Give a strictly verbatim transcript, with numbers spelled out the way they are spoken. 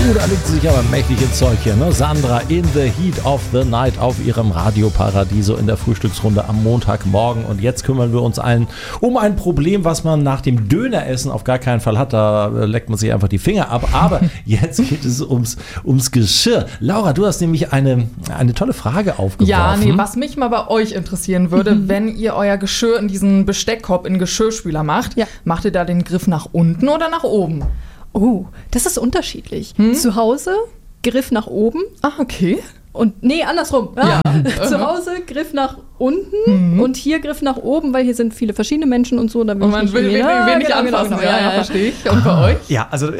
Uh, da legt sie sich aber mächtig ins Zeug hier, ne? Sandra in the heat of the night auf ihrem Radioparadiso in der Frühstücksrunde am Montagmorgen. Und jetzt kümmern wir uns allen um ein Problem, was man nach dem Döneressen auf gar keinen Fall hat. Da leckt man sich einfach die Finger ab. Aber jetzt geht es ums, ums Geschirr. Laura, du hast nämlich eine, eine tolle Frage aufgeworfen. Ja, nee, was mich mal bei euch interessieren würde, mhm. wenn ihr euer Geschirr in diesen Besteckkorb, in den Geschirrspüler macht, ja. macht ihr da den Griff nach unten oder nach oben? Oh, das ist unterschiedlich. Hm? Zu Hause, Griff nach oben. Ah, okay. Und nee, andersrum. Ja. Ja. Zu Hause, Griff nach unten mhm. und hier Griff nach oben, weil hier sind viele verschiedene Menschen und so. Da will und man ich will, will, will, will nicht genau, anfassen. Genau, ja, ja, ja, verstehe ich. Und bei euch? Ja, also